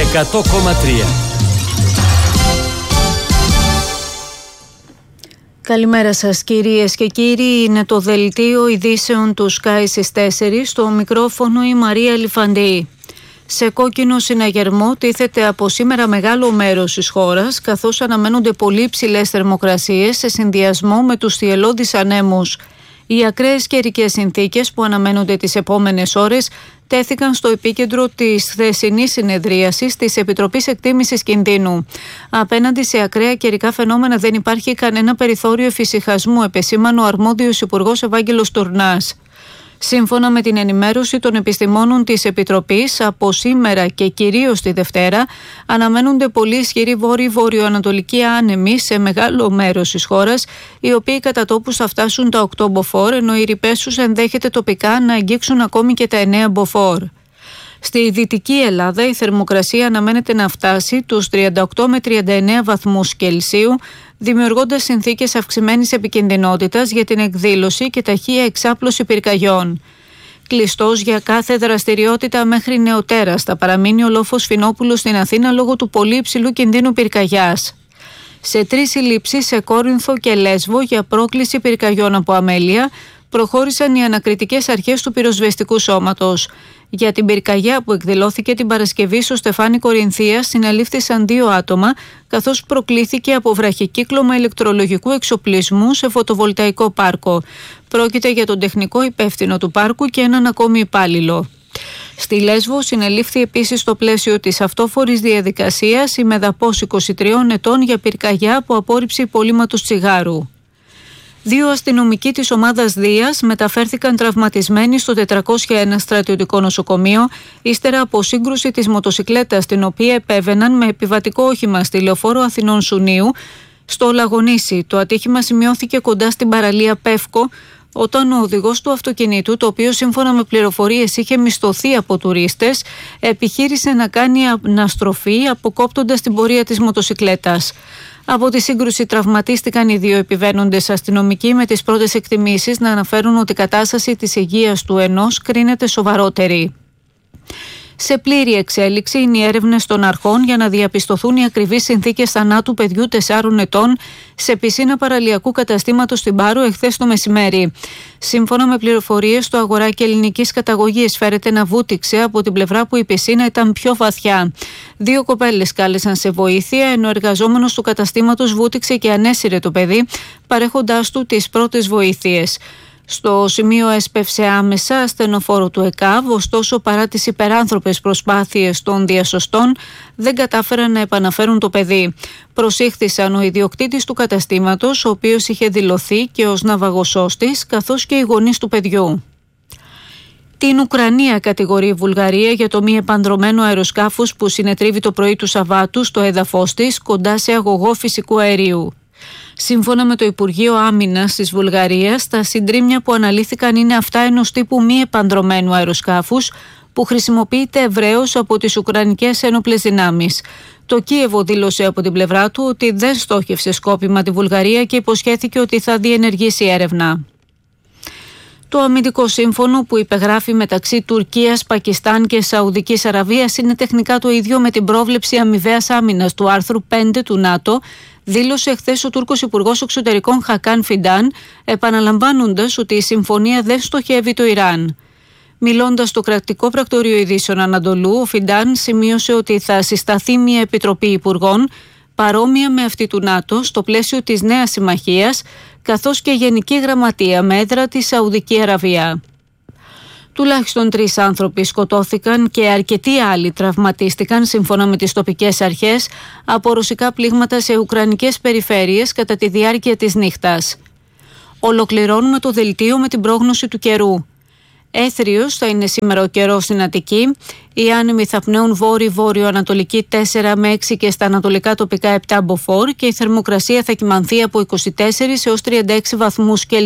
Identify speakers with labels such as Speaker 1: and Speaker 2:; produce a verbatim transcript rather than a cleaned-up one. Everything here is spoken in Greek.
Speaker 1: εκατό κόμμα τρία.
Speaker 2: Καλημέρα σας κυρίες και κύριοι, είναι το δελτίο ειδήσεων του Sky στις τέσσερις, στο μικρόφωνο η Μαρία Λιφαντή. Σε κόκκινο συναγερμό τίθεται από σήμερα μεγάλο μέρος της χώρας, καθώς αναμένονται πολύ υψηλές θερμοκρασίες σε συνδυασμό με τους θυελλώδεις ανέμους. Οι ακραίες καιρικές συνθήκες που αναμένονται τις επόμενες ώρες τέθηκαν στο επίκεντρο της χθεσινής συνεδρίασης της Επιτροπής Εκτίμησης Κινδύνου. Απέναντι σε ακραία καιρικά φαινόμενα δεν υπάρχει κανένα περιθώριο εφησυχασμού, επεσήμανε ο αρμόδιος Υπουργός Ευάγγελος Τουρνάς. Σύμφωνα με την ενημέρωση των επιστημόνων της Επιτροπής, από σήμερα και κυρίως τη Δευτέρα αναμένονται πολύ ισχυροί βόρειο-βορειοανατολικοί άνεμοι σε μεγάλο μέρος της χώρας, οι οποίοι κατά τόπους θα φτάσουν τα οκτώ μποφόρ, ενώ οι ρηπές τους ενδέχεται τοπικά να αγγίξουν ακόμη και τα εννέα μποφόρ. Στη Δυτική Ελλάδα η θερμοκρασία αναμένεται να φτάσει τους τριάντα οκτώ με τριάντα εννέα βαθμούς Κελσίου, δημιουργώντας συνθήκες αυξημένης επικινδυνότητας για την εκδήλωση και ταχεία εξάπλωση πυρκαγιών. Κλειστός για κάθε δραστηριότητα μέχρι νεοτέρας θα παραμείνει ο λόφος Φινόπουλου στην Αθήνα λόγω του πολύ υψηλού κινδύνου πυρκαγιάς. Σε τρεις συλλήψεις σε Κόρινθο και Λέσβο για πρόκληση πυρκαγιών από αμέλεια προχώρησαν οι ανακριτικές αρχές του πυροσβεστικού σώματος. Για την πυρκαγιά που εκδηλώθηκε την Παρασκευή στο Στεφάνι Κορινθίας συνελήφθησαν δύο άτομα, καθώς προκλήθηκε από βραχικύκλωμα ηλεκτρολογικού εξοπλισμού σε φωτοβολταϊκό πάρκο. Πρόκειται για τον τεχνικό υπεύθυνο του πάρκου και έναν ακόμη υπάλληλο. Στη Λέσβο συνελήφθη επίσης στο πλαίσιο της αυτόφορης διαδικασίας η μεδαπός είκοσι τριών ετών για πυρκαγιά από απόρριψη υπολείμματος τσιγάρου. Δύο αστυνομικοί της ομάδας Δίας μεταφέρθηκαν τραυματισμένοι στο τετρακόσια ένα στρατιωτικό νοσοκομείο ύστερα από σύγκρουση της μοτοσικλέτας την οποία επέβαιναν με επιβατικό όχημα στη λεωφόρο Αθηνών Σουνίου στο Λαγονήσι. Το ατύχημα σημειώθηκε κοντά στην παραλία Πεύκο όταν ο οδηγός του αυτοκινήτου, το οποίο σύμφωνα με πληροφορίες είχε μισθωθεί από τουρίστες, επιχείρησε να κάνει αναστροφή αποκόπτοντας την πορεία της μοτοσικλέτας. Από τη σύγκρουση τραυματίστηκαν οι δύο επιβαίνοντες αστυνομικοί, με τις πρώτες εκτιμήσεις να αναφέρουν ότι η κατάσταση της υγείας του ενός κρίνεται σοβαρότερη. Σε πλήρη εξέλιξη είναι οι έρευνες των αρχών για να διαπιστωθούν οι ακριβείς συνθήκες θανάτου παιδιού τεσσάρων ετών σε πισίνα παραλιακού καταστήματος στην Πάρο εχθές το μεσημέρι. Σύμφωνα με πληροφορίες, το αγοράκι ελληνικής καταγωγής φέρεται να βούτυξε από την πλευρά που η πισίνα ήταν πιο βαθιά. Δύο κοπέλες κάλεσαν σε βοήθεια, ενώ ο εργαζόμενος του καταστήματος βούτυξε και ανέσυρε το παιδί, παρέχοντάς του τις πρώτες βοήθειες. Στο σημείο έσπευσε άμεσα ασθενοφόρο του ΕΚΑΒ, ωστόσο παρά τις υπεράνθρωπες προσπάθειες των διασωστών δεν κατάφεραν να επαναφέρουν το παιδί. Προσήχθησαν ο ιδιοκτήτης του καταστήματος, ο οποίος είχε δηλωθεί και ως ναυαγοσώστης, καθώς και οι γονείς του παιδιού. Την Ουκρανία κατηγορεί η Βουλγαρία για το μη επανδρωμένο αεροσκάφος που συνετρίβει το πρωί του Σαββάτου στο έδαφος της κοντά σε αγωγό φυσικού αερίου. Σύμφωνα με το Υπουργείο Άμυνας της Βουλγαρίας, τα συντρίμμια που αναλύθηκαν είναι αυτά ενός τύπου μη επανδρωμένου αεροσκάφους που χρησιμοποιείται ευρέως από τις Ουκρανικές ένοπλες δυνάμεις. Το Κίεβο δήλωσε από την πλευρά του ότι δεν στόχευσε σκόπιμα τη Βουλγαρία και υποσχέθηκε ότι θα διενεργήσει έρευνα. Το αμυντικό σύμφωνο που υπεγράφει μεταξύ Τουρκίας, Πακιστάν και Σαουδικής Αραβίας είναι τεχνικά το ίδιο με την πρόβλεψη αμοιβαίας άμυνας του άρθρου πέντε του ΝΑΤΟ, δήλωσε χθες ο Τούρκος Υπουργός Εξωτερικών Χακάν Φιντάν, επαναλαμβάνοντας ότι η συμφωνία δεν στοχεύει το Ιράν. Μιλώντας στο κρατικό πρακτορείο ειδήσεων Ανατολού, ο Φιντάν σημείωσε ότι θα συσταθεί μια επιτροπή υπουργών παρόμοια με αυτή του ΝΑΤΟ στο πλαίσιο της νέας συμμαχίας, καθώς και γενική γραμματεία με έδρα τη Σαουδική Αραβία. Τουλάχιστον τρεις άνθρωποι σκοτώθηκαν και αρκετοί άλλοι τραυματίστηκαν, σύμφωνα με τις τοπικές αρχές, από ρωσικά πλήγματα σε ουκρανικές περιφέρειες κατά τη διάρκεια της νύχτας. Ολοκληρώνουμε το δελτίο με την πρόγνωση του καιρού. Έθριος θα είναι σήμερα ο καιρός στην Αττική. Οι άνεμοι θα πνέουν βόρειο-βόρειο-ανατολική τέσσερα με έξι και στα ανατολικά τοπικά επτά μποφόρ και η θερμοκρασία θα κυμανθεί από είκοσι τέσσερα έως τριάντα έξι βαθμούς Κελσίου.